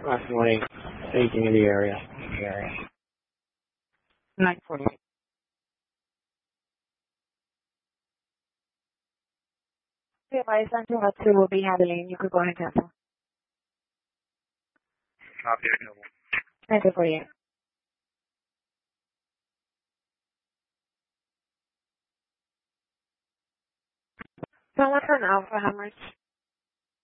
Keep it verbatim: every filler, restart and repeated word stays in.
approximately staging in the area. The area. nine forty-eight. Okay, by Central at two will be handling. You could go ahead and cancel. Copy it. nine forty-eight. So what's an Alpha, how much?